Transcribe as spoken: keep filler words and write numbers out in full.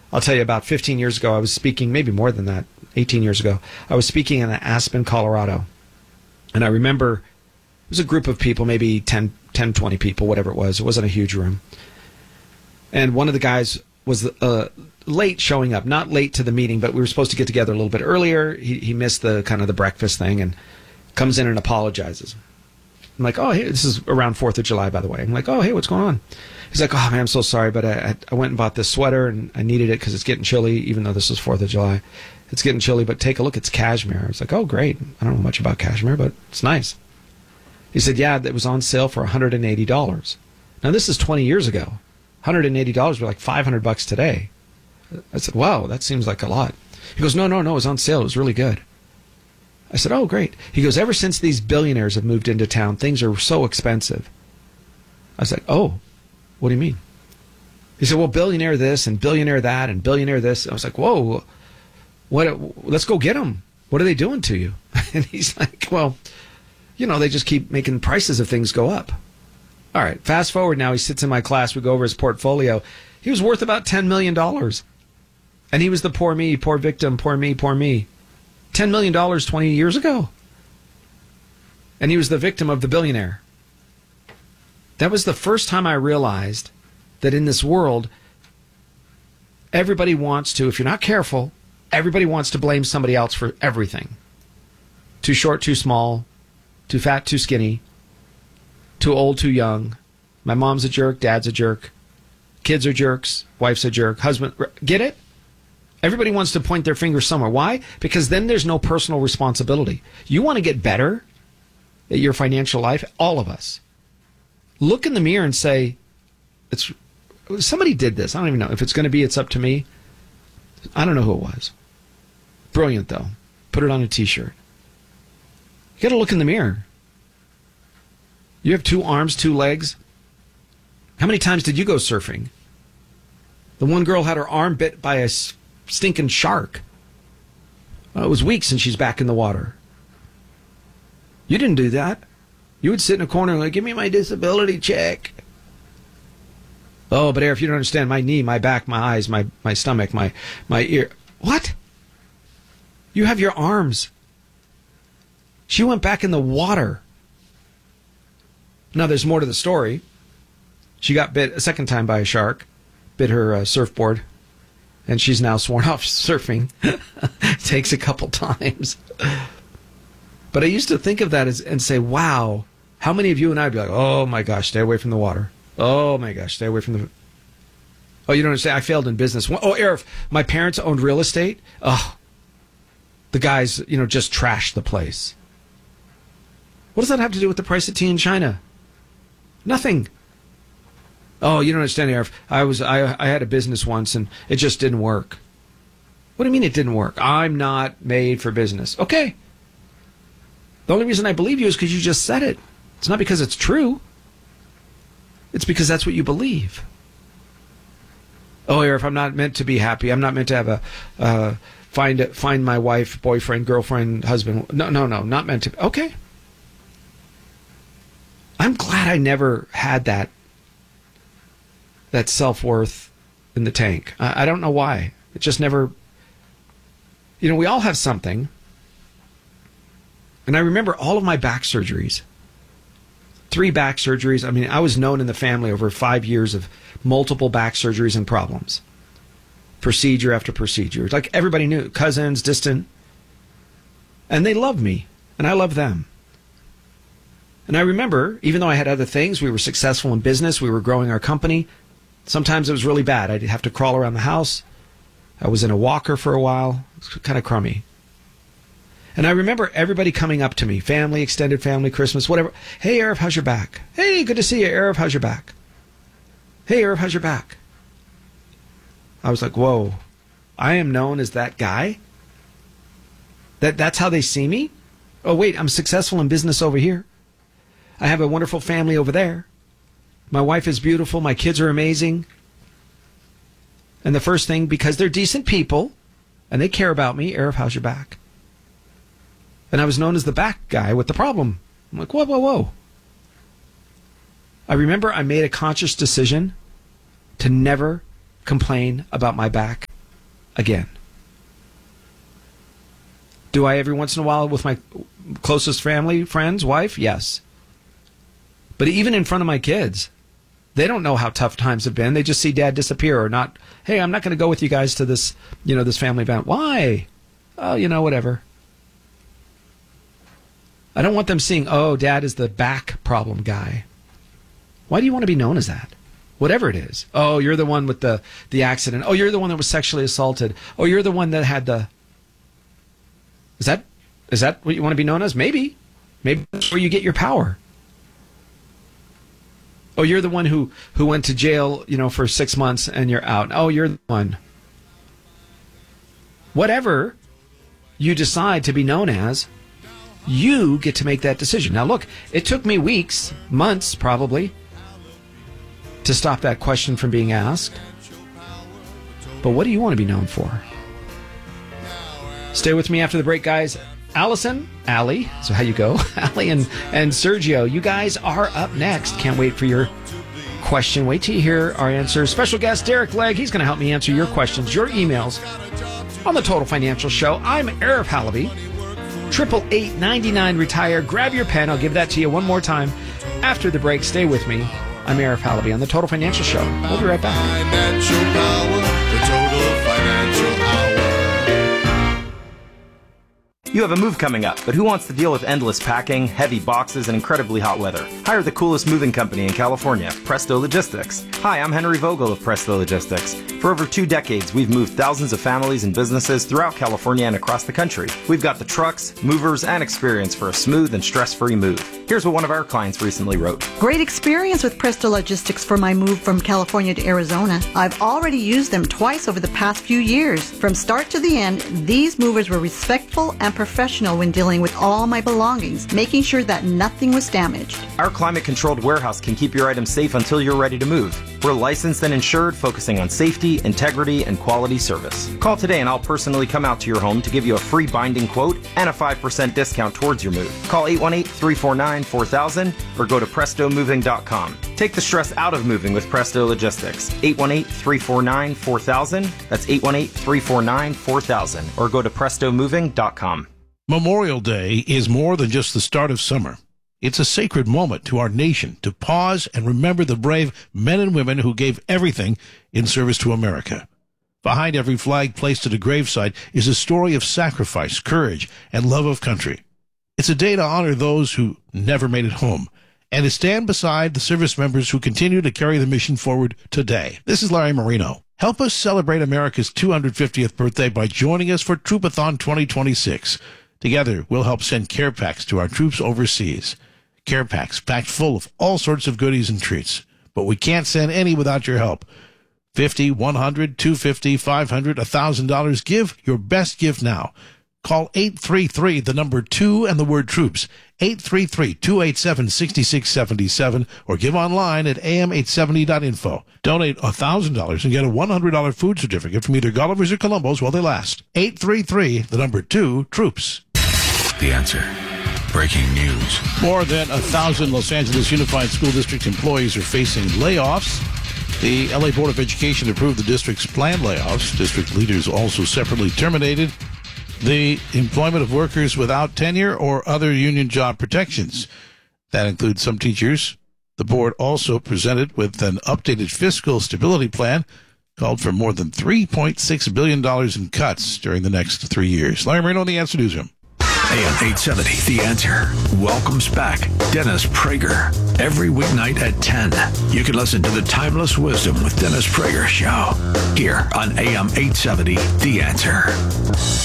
I'll tell you, about fifteen years ago, I was speaking, maybe more than that, eighteen years ago, I was speaking in Aspen, Colorado. And I remember it was a group of people, maybe ten, ten, twenty people, whatever it was. It wasn't a huge room. And one of the guys was uh, late showing up, not late to the meeting, but we were supposed to get together a little bit earlier. He, he missed the kind of the breakfast thing and comes in and apologizes. I'm like, oh, hey, this is around fourth of July, by the way. I'm like, oh, hey, what's going on? He's like, oh, man, I'm so sorry, but I, I went and bought this sweater, and I needed it because it's getting chilly, even though this is fourth of July. It's getting chilly, but take a look. It's cashmere. I was like, oh, great. I don't know much about cashmere, but it's nice. He said, yeah, it was on sale for one hundred eighty dollars. Now, this is twenty years ago. one hundred eighty dollars were like five hundred bucks today. I said, wow, that seems like a lot. He goes, no, no, no, it was on sale. It was really good. I said, oh, great. He goes, ever since these billionaires have moved into town, things are so expensive. I was like, oh, what do you mean? He said, well, billionaire this and billionaire that and billionaire this. I was like, whoa, what? Let's go get them. What are they doing to you? And he's like, well, you know, they just keep making prices of things go up. All right, fast forward now. He sits in my class. We go over his portfolio. He was worth about ten million dollars. And he was the poor me, poor victim, poor me, poor me. ten million dollars twenty years ago. And he was the victim of the billionaire. That was the first time I realized that in this world, everybody wants to, if you're not careful, everybody wants to blame somebody else for everything. Too short, too small, too fat, too skinny, too old, too young. My mom's a jerk, dad's a jerk, kids are jerks, wife's a jerk, husband. Get it? Everybody wants to point their finger somewhere. Why? Because then there's no personal responsibility. You want to get better at your financial life? All of us. Look in the mirror and say, "It's somebody did this. I don't even know. If it's going to be, it's up to me." I don't know who it was. Brilliant, though. Put it on a T-shirt. You got to look in the mirror. You have two arms, two legs. How many times did you go surfing? The one girl had her arm bit by a stinking shark. Well, it was weeks and she's back in the water. You didn't do that. You would sit in a corner and like, give me my disability check. Oh, but Eric, if you don't understand, my knee, my back, my eyes, my, my stomach, my, my ear. What? You have your arms. She went back in the water. Now, there's more to the story. She got bit a second time by a shark, bit her uh, surfboard, and she's now sworn off surfing. Takes a couple times. But I used to think of that as, and say, wow, how many of you and I would be like, oh my gosh, stay away from the water. Oh my gosh, stay away from the... Oh, you don't understand, I failed in business. Oh, Eric, my parents owned real estate. Oh, the guys, you know, just trashed the place. What does that have to do with the price of tea in China? Nothing. Oh, you don't understand, Eric. I was I I had a business once and it just didn't work. What do you mean it didn't work? I'm not made for business. Okay. The only reason I believe you is because you just said it. It's not because it's true. It's because that's what you believe. Oh, Eric, I'm not meant to be happy. I'm not meant to have a uh, find find my wife, boyfriend, girlfriend, husband. No, no, no, not meant to. Okay. I'm glad I never had that that self-worth in the tank. I, I don't know why. It just never... You know, we all have something. And I remember all of my back surgeries. Three back surgeries. I mean, I was known in the family over five years of multiple back surgeries and problems. Procedure after procedure. Like everybody knew. Cousins, distant. And they loved me. And I loved them. And I remember, even though I had other things, we were successful in business, we were growing our company. Sometimes it was really bad. I'd have to crawl around the house. I was in a walker for a while. It was kind of crummy. And I remember everybody coming up to me, family, extended family, Christmas, whatever. Hey, Arif, how's your back? Hey, good to see you, Arif, how's your back? Hey, Arif, how's your back? I was like, whoa, I am known as that guy? That That's how they see me? Oh, wait, I'm successful in business over here. I have a wonderful family over there. My wife is beautiful. My kids are amazing. And the first thing, because they're decent people, and they care about me, Arif, how's your back? And I was known as the back guy with the problem. I'm like, whoa, whoa, whoa. I remember I made a conscious decision to never complain about my back again. Do I every once in a while with my closest family, friends, wife? Yes. But even in front of my kids, they don't know how tough times have been. They just see dad disappear or not. Hey, I'm not going to go with you guys to this, you know, this family event. Why? Oh, you know, whatever. I don't want them seeing, oh, dad is the back problem guy. Why do you want to be known as that? Whatever it is. Oh, you're the one with the, the accident. Oh, you're the one that was sexually assaulted. Oh, you're the one that had the... Is that is that what you want to be known as? Maybe. Maybe that's where you get your power. Oh, you're the one who, who went to jail, you know, for six months and you're out. Oh, you're the one. Whatever you decide to be known as, you get to make that decision. Now, look, it took me weeks, months probably, to stop that question from being asked. But what do you want to be known for? Stay with me after the break, guys. Allison, Allie, so how you go? Allie and, and Sergio, you guys are up next. Can't wait for your question. Wait till you hear our answers. Special guest Derek Legg, he's going to help me answer your questions, your emails on the Total Financial Show. I'm Arif Halaby. Triple eight ninety nine retire. Grab your pen. I'll give that to you one more time after the break. Stay with me. I'm Arif Halaby on the Total Financial Show. We'll be right back. Financial power, the Total Financial Hour. You have a move coming up, but who wants to deal with endless packing, heavy boxes, and incredibly hot weather? Hire the coolest moving company in California, Presto Logistics. Hi, I'm Henry Vogel of Presto Logistics. For over two decades, we've moved thousands of families and businesses throughout California and across the country. We've got the trucks, movers, and experience for a smooth and stress-free move. Here's what one of our clients recently wrote. Great experience with Presto Logistics for my move from California to Arizona. I've already used them twice over the past few years. From start to the end, these movers were respectful and professional when dealing with all my belongings, making sure that nothing was damaged. Our climate-controlled warehouse can keep your items safe until you're ready to move. We're licensed and insured, focusing on safety, integrity, and quality service. Call today and I'll personally come out to your home to give you a free binding quote and a five percent discount towards your move. Call eight one eight, three four nine, four thousand or go to presto moving dot com. Take the stress out of moving with Presto Logistics. eight one eight, three four nine, four thousand. That's eight one eight, three four nine, four thousand or go to presto moving dot com. Memorial Day is more than just the start of summer. It's a sacred moment to our nation to pause and remember the brave men and women who gave everything in service to America. Behind every flag placed at a gravesite is a story of sacrifice, courage, and love of country. It's a day to honor those who never made it home and to stand beside the service members who continue to carry the mission forward today. This is Larry Marino. Help us celebrate America's two hundred fiftieth birthday by joining us for Troopathon twenty twenty-six. Together, we'll help send care packs to our troops overseas. Care packs packed full of all sorts of goodies and treats. But we can't send any without your help. fifty, one hundred, two hundred fifty, five hundred, one thousand dollars. Give your best gift now. Call eight three three, the number two, and the word troops. eight three three, two eight seven, six six seven seven or give online at a m eight seventy dot info. Donate one thousand dollars and get a one hundred dollars food certificate from either Gulliver's or Columbo's while they last. eight three three, the number two, troops. The Answer. Breaking news. More than a thousand Los Angeles Unified School District employees are facing layoffs. The L A Board of Education approved the district's planned layoffs. District leaders also separately terminated the employment of workers without tenure or other union job protections. That includes some teachers. The board also presented with an updated fiscal stability plan, called for more than three point six billion dollars in cuts during the next three years. Larry Marino on the Answer Newsroom. A M eight seventy, The Answer, welcomes back Dennis Prager every weeknight at ten. You can listen to the Timeless Wisdom with Dennis Prager show here on A M eight seventy, The Answer.